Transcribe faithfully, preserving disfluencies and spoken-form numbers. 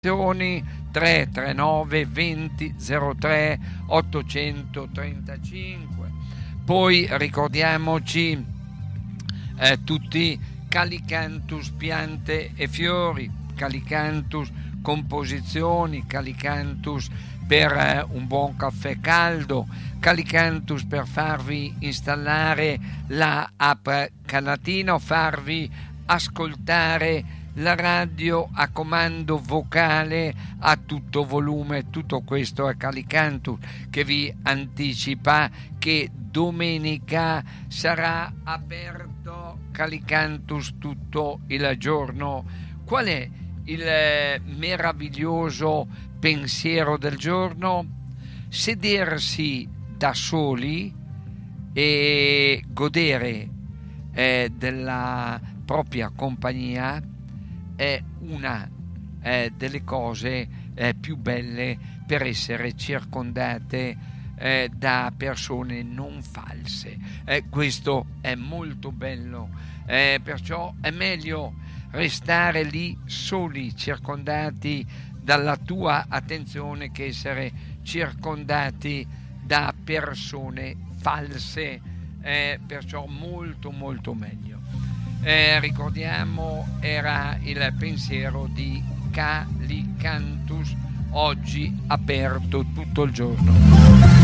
tre tre nove venti zero tre ottocentotrentacinque. Poi ricordiamoci eh, tutti Calicantus piante e fiori, Calicantus composizioni, Calicantus per eh, un buon caffè caldo, Calicantus per farvi installare la app Canatina o farvi ascoltare la radio a comando vocale a tutto volume. Tutto questo è Calicantus che vi anticipa che domenica sarà aperto Calicantus tutto il giorno. Qual è il meraviglioso pensiero del giorno? Sedersi da soli e godere eh, della propria compagnia è una eh, delle cose eh, più belle per essere circondate eh, da persone non false. Eh, questo è molto bello, eh, perciò è meglio restare lì soli, circondati dalla tua attenzione, che essere circondati da persone false, eh, perciò molto molto meglio. Eh, ricordiamo, era il pensiero di Calicantus, oggi aperto tutto il giorno.